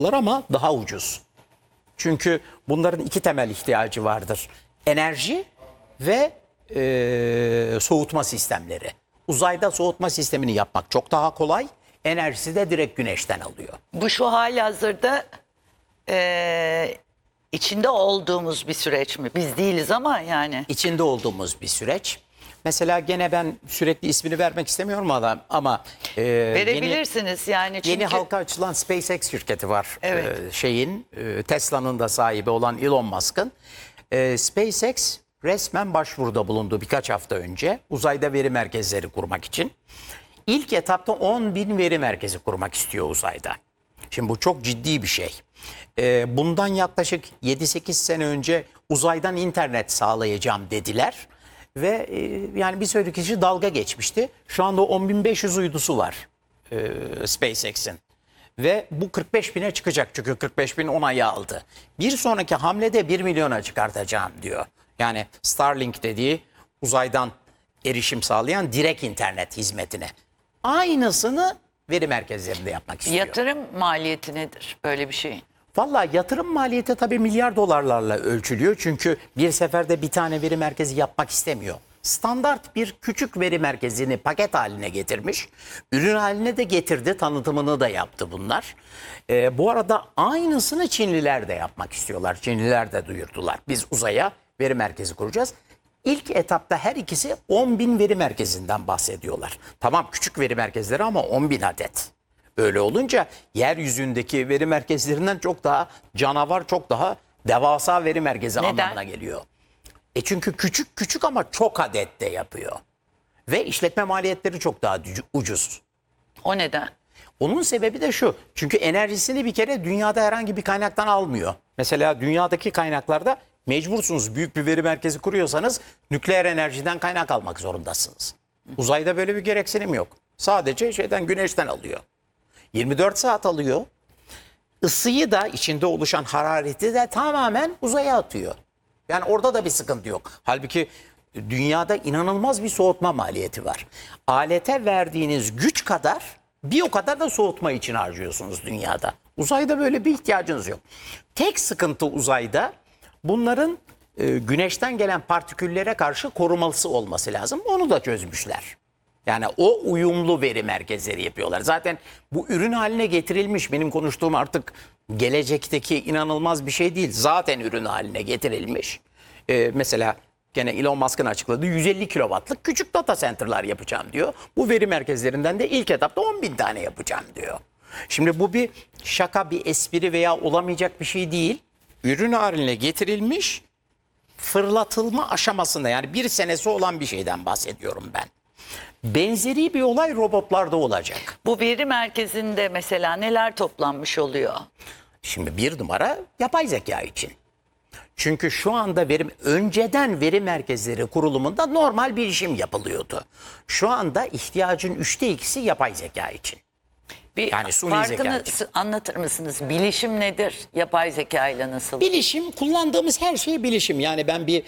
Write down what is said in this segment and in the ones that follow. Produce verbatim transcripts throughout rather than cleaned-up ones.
ama daha ucuz. Çünkü bunların iki temel ihtiyacı vardır. Enerji ve e, soğutma sistemleri. Uzayda soğutma sistemini yapmak çok daha kolay. Enerjisi de direkt güneşten alıyor. Bu şu halihazırda e, içinde olduğumuz bir süreç mi? Biz değiliz ama yani. İçinde olduğumuz bir süreç. Mesela gene ben sürekli ismini vermek istemiyorum adam ama e, Verebilirsiniz yeni, yani çünkü. Yeni halka açılan SpaceX şirketi var. Evet. E, şeyin e, Tesla'nın da sahibi olan Elon Musk'ın. E, SpaceX resmen başvuruda bulundu birkaç hafta önce uzayda veri merkezleri kurmak için. İlk etapta on bin veri merkezi kurmak istiyor uzayda. Şimdi bu çok ciddi bir şey. E, bundan yaklaşık yedi sekiz sene önce uzaydan internet sağlayacağım dediler. Ve e, yani bir sonraki kişi dalga geçmişti. Şu anda on bin beş yüz uydusu var e, SpaceX'in. Ve bu kırk beş bine çıkacak çünkü kırk beş bin onayı aldı. Bir sonraki hamlede bir milyona çıkartacağım diyor. Yani Starlink dediği uzaydan erişim sağlayan direkt internet hizmetine. Aynısını veri merkezlerinde yapmak istiyor. Yatırım maliyeti nedir böyle bir şey? Valla yatırım maliyeti tabii milyar dolarlarla ölçülüyor. Çünkü bir seferde bir tane veri merkezi yapmak istemiyor. Standart bir küçük veri merkezini paket haline getirmiş. Ürün haline de getirdi. Tanıtımını da yaptı bunlar. Ee, bu arada aynısını Çinliler de yapmak istiyorlar. Çinliler de duyurdular. Biz uzaya veri merkezi kuracağız. İlk etapta her ikisi on bin veri merkezinden bahsediyorlar. Tamam küçük veri merkezleri ama on bin adet. Öyle olunca yeryüzündeki veri merkezlerinden çok daha canavar, çok daha devasa veri merkezi Neden? anlamına geliyor. E çünkü küçük küçük ama çok adette yapıyor. Ve işletme maliyetleri çok daha ucuz. O neden? Onun sebebi de şu. Çünkü enerjisini bir kere dünyada herhangi bir kaynaktan almıyor. Mesela dünyadaki kaynaklarda mecbursunuz. Büyük bir veri merkezi kuruyorsanız nükleer enerjiden kaynak almak zorundasınız. Uzayda böyle bir gereksinim yok. Sadece şeyden güneşten alıyor. yirmi dört saat alıyor. Isıyı da içinde oluşan harareti de tamamen uzaya atıyor. Yani orada da bir sıkıntı yok. Halbuki dünyada inanılmaz bir soğutma maliyeti var. Alete verdiğiniz güç kadar bir o kadar da soğutma için harcıyorsunuz dünyada. Uzayda böyle bir ihtiyacınız yok. Tek sıkıntı uzayda bunların e, güneşten gelen partiküllere karşı korumalısı olması lazım. Onu da çözmüşler. Yani o uyumlu veri merkezleri yapıyorlar. Zaten bu ürün haline getirilmiş. Benim konuştuğum artık gelecekteki inanılmaz bir şey değil. Zaten ürün haline getirilmiş. Ee, mesela gene Elon Musk'ın açıkladığı yüz elli kilowattlık küçük data center'lar yapacağım diyor. Bu veri merkezlerinden de ilk etapta on bin tane yapacağım diyor. Şimdi bu bir şaka, bir espri veya olamayacak bir şey değil. Ürün haline getirilmiş, fırlatılma aşamasında yani bir senesi olan bir şeyden bahsediyorum ben. Benzeri bir olay robotlarda olacak. Bu veri merkezinde mesela neler toplanmış oluyor? Şimdi bir numara yapay zeka için. Çünkü şu anda verim önceden veri merkezleri kurulumunda normal bilişim yapılıyordu. Şu anda ihtiyacın üçte ikisi yapay zeka için. Bir Yani suni farkını zeka için. anlatır mısınız? Bilişim nedir? Yapay zeka ile nasıl? Bilişim, kullandığımız her şey bilişim. Yani ben bir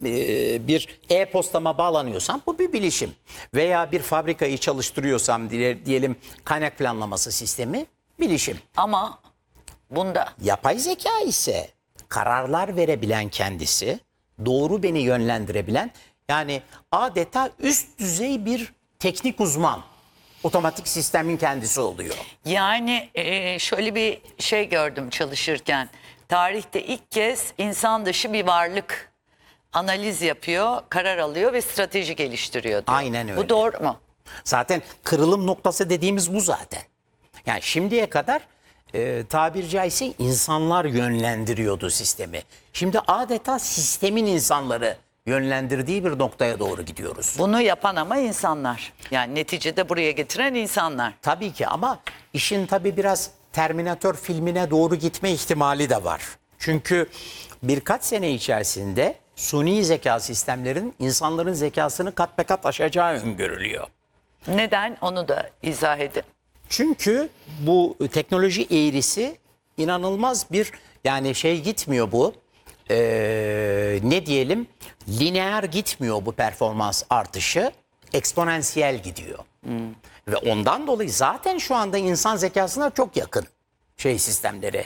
e, bir e-postama bağlanıyorsam bu bir bilişim. Veya bir fabrikayı çalıştırıyorsam diyelim kaynak planlaması sistemi bilişim. Ama bunda Yapay zeka ise kararlar verebilen kendisi, doğru beni yönlendirebilen, yani adeta üst düzey bir teknik uzman. Otomatik sistemin kendisi oluyor. yani e, şöyle bir şey gördüm çalışırken. Tarihte ilk kez insan dışı bir varlık analiz yapıyor, karar alıyor ve strateji geliştiriyor diyor. Aynen öyle. Bu doğru mu? Zaten kırılım noktası dediğimiz bu zaten. Yani şimdiye kadar e, tabiri caizse insanlar yönlendiriyordu sistemi. Şimdi adeta sistemin insanları yönlendirdiği bir noktaya doğru gidiyoruz. Bunu yapan ama insanlar. Yani neticede buraya getiren insanlar. Tabii ki ama işin tabii biraz Terminator filmine doğru gitme ihtimali de var. Çünkü birkaç sene içerisinde suni zeka sistemlerin insanların zekasını kat be kat aşacağı öngörülüyor. Neden? Onu da izah edin. Çünkü bu teknoloji eğrisi inanılmaz bir yani şey gitmiyor bu. Ee, ne diyelim lineer gitmiyor bu performans artışı, eksponansiyel gidiyor. Hmm. Ve ondan dolayı zaten şu anda insan zekasına çok yakın. şey sistemleri.